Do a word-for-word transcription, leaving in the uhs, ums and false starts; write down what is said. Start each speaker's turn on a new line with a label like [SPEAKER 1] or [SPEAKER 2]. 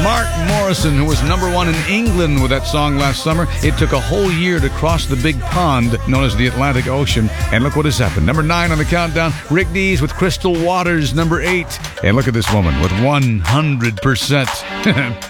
[SPEAKER 1] Mark Morrison, who was number one in England with that song last summer. It took a whole year to cross the big pond known as the Atlantic Ocean. And look what has happened. Number nine on the countdown, Rick Dees with Crystal Waters, number eight. And look at this woman with one hundred percent.